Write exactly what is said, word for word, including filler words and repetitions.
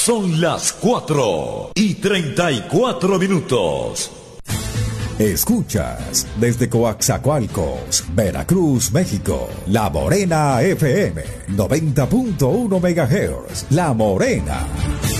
Son las cuatro y treinta y cuatro minutos. Escuchas desde Coaxacualcos, Veracruz, México, La Morena F M, noventa punto uno megahertz. La Morena.